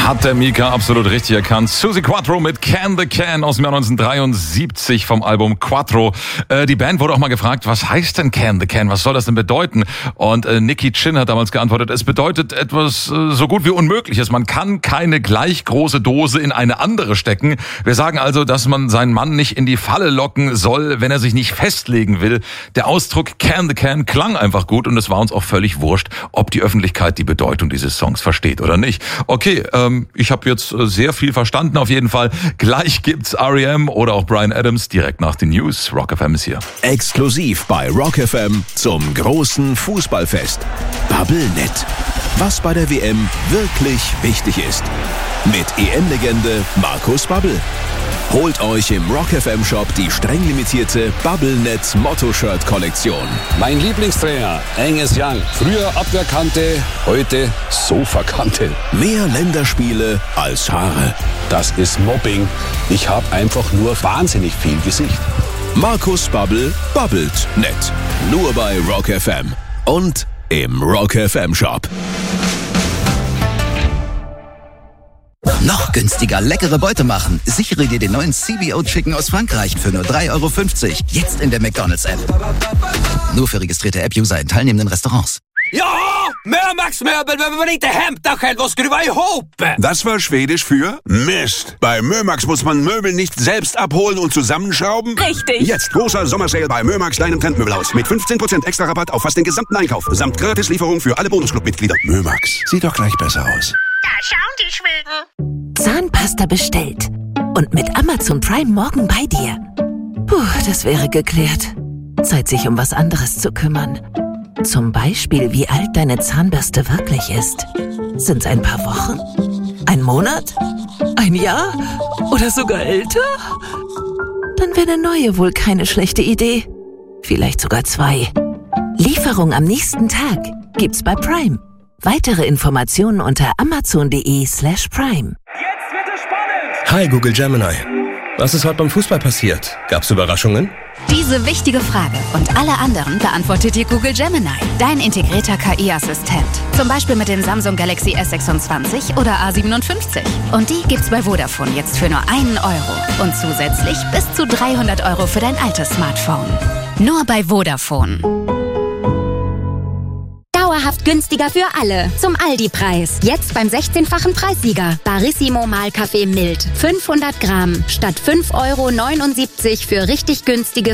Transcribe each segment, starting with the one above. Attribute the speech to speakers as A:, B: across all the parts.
A: Hat der Mika absolut richtig erkannt. Suzi Quatro mit Can the Can aus dem Jahr 1973 vom Album Quattro. Die Band wurde auch mal gefragt, was heißt denn Can the Can? Was soll das denn bedeuten? Und Nicky Chin hat damals geantwortet, es bedeutet etwas so gut wie Unmögliches. Man kann keine gleich große Dose in eine andere stecken. Wir sagen also, dass man seinen Mann nicht in die Falle locken soll, wenn er sich nicht festlegen will. Der Ausdruck Can the Can klang einfach gut und es war uns auch völlig wurscht, ob die Öffentlichkeit die Bedeutung dieses Songs versteht oder nicht. Okay, ich habe jetzt sehr viel verstanden auf jeden Fall. Gleich gibt's R.E.M. oder auch Bryan Adams direkt nach den News. Rock FM ist hier.
B: Exklusiv bei Rock FM zum großen Fußballfest. Bubblenet. Was bei der WM wirklich wichtig ist. Mit EM-Legende Markus Babbel. Holt euch im Rock FM Shop die streng limitierte Bubblenet Motto-Shirt-Kollektion.
C: Mein Lieblingstrainer, Angus Young. Früher Abwehrkante, heute Sofakante.
B: Mehr Länderspiele als Haare.
C: Das ist Mobbing. Ich habe einfach nur wahnsinnig viel Gesicht.
B: Markus Babbel babbelt nett. Nur bei Rock FM und im Rock FM Shop.
D: Noch günstiger leckere Beute machen. Sichere dir den neuen CBO Chicken aus Frankreich für nur 3,50 €. Jetzt in der McDonald's-App. Nur für registrierte App-User in teilnehmenden Restaurants.
E: Ja, Mömax-Möbel behöver man inte hämta själv och skruva ihop.
F: Das war Schwedisch für Mist. Bei Mömax muss man Möbel nicht selbst abholen und zusammenschrauben.
G: Richtig.
F: Jetzt großer Sommersale bei Mömax, deinem Trendmöbelhaus. Mit 15% extra Rabatt auf fast den gesamten Einkauf. Samt Gratislieferung für alle Bonusclub-Mitglieder. Mömax, sieht doch gleich besser aus.
G: Da schauen die Schweden.
H: Zahnpasta bestellt. Und mit Amazon Prime morgen bei dir. Puh, das wäre geklärt. Zeit, sich um was anderes zu kümmern. Zum Beispiel, wie alt deine Zahnbürste wirklich ist. Sind's ein paar Wochen? Ein Monat? Ein Jahr? Oder sogar älter? Dann wäre eine neue wohl keine schlechte Idee. Vielleicht sogar 2. Lieferung am nächsten Tag gibt's bei Prime. Weitere Informationen unter amazon.de/prime.
I: Jetzt wird es spannend!
J: Hi Google Gemini. Was ist heute beim Fußball passiert? Gab's Überraschungen?
K: Diese wichtige Frage und alle anderen beantwortet dir Google Gemini, dein integrierter KI-Assistent. Zum Beispiel mit dem Samsung Galaxy S26 oder A57. Und die gibt's bei Vodafone jetzt für nur 1 € und zusätzlich bis zu 300 € für dein altes Smartphone. Nur bei Vodafone.
L: Dauerhaft günstiger für alle. Zum Aldi-Preis. Jetzt beim 16-fachen Preissieger. Barissimo Mahlkaffee mild. 500 Gramm. Statt 5,79 € für richtig günstige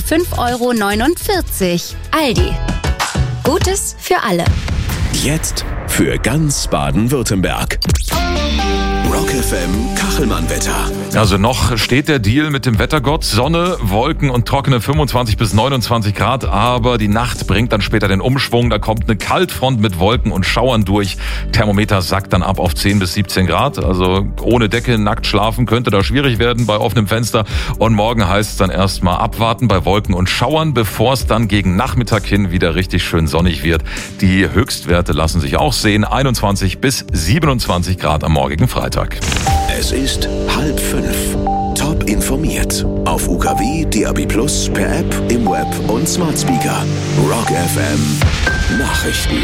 L: 5,49 €. Aldi. Gutes für alle.
B: Jetzt für ganz Baden-Württemberg. Rock FM Kachelmann-Wetter.
A: Also noch steht der Deal mit dem Wettergott. Sonne, Wolken und trockene 25 bis 29 Grad. Aber die Nacht bringt dann später den Umschwung. Da kommt eine Kaltfront mit Wolken und Schauern durch. Thermometer sackt dann ab auf 10 bis 17 Grad. Also ohne Decke nackt schlafen könnte da schwierig werden bei offenem Fenster. Und morgen heißt es dann erstmal abwarten bei Wolken und Schauern, bevor es dann gegen Nachmittag hin wieder richtig schön sonnig wird. Die Höchstwerte lassen sich auch sehen. 21 bis 27 Grad am morgigen Freitag.
B: Es ist 4:30. Top informiert. Auf UKW, DAB+, per App, im Web und Smart Speaker. Rock FM Nachrichten.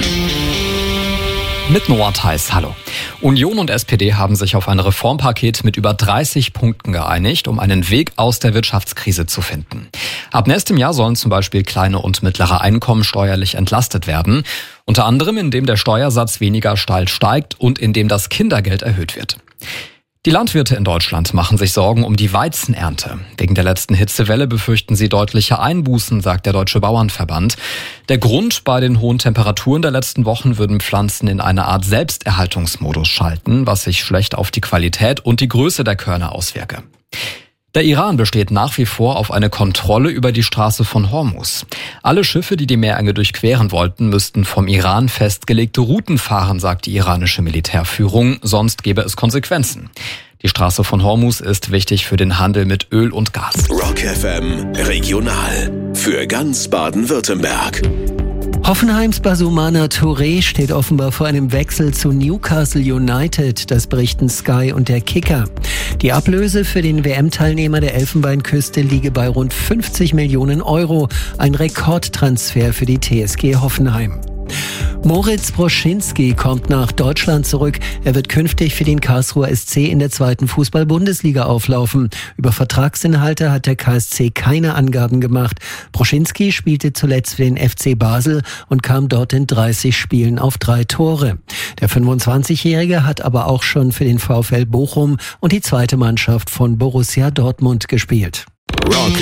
M: Mit Noah Theis, hallo. Union und SPD haben sich auf ein Reformpaket mit über 30 Punkten geeinigt, um einen Weg aus der Wirtschaftskrise zu finden. Ab nächstem Jahr sollen zum Beispiel kleine und mittlere Einkommen steuerlich entlastet werden. Unter anderem, indem der Steuersatz weniger steil steigt und indem das Kindergeld erhöht wird. Die Landwirte in Deutschland machen sich Sorgen um die Weizenernte. Wegen der letzten Hitzewelle befürchten sie deutliche Einbußen, sagt der Deutsche Bauernverband. Der Grund: bei den hohen Temperaturen der letzten Wochen würden Pflanzen in eine Art Selbsterhaltungsmodus schalten, was sich schlecht auf die Qualität und die Größe der Körner auswirke. Der Iran besteht nach wie vor auf eine Kontrolle über die Straße von Hormuz. Alle Schiffe, die die Meerenge durchqueren wollten, müssten vom Iran festgelegte Routen fahren, sagt die iranische Militärführung, sonst gäbe es Konsequenzen. Die Straße von Hormuz ist wichtig für den Handel mit Öl und Gas.
B: Rock FM Regional für ganz Baden-Württemberg.
N: Hoffenheims Basumana Touré steht offenbar vor einem Wechsel zu Newcastle United, das berichten Sky und der Kicker. Die Ablöse für den WM-Teilnehmer der Elfenbeinküste liege bei rund 50 Millionen €, ein Rekordtransfer für die TSG Hoffenheim. Moritz Broschinski kommt nach Deutschland zurück. Er wird künftig für den Karlsruher SC in der 2. Fußball-Bundesliga auflaufen. Über Vertragsinhalte hat der KSC keine Angaben gemacht. Broschinski spielte zuletzt für den FC Basel und kam dort in 30 Spielen auf 3 Tore. Der 25-Jährige hat aber auch schon für den VfL Bochum und die 2. Mannschaft von Borussia Dortmund gespielt.
B: Rock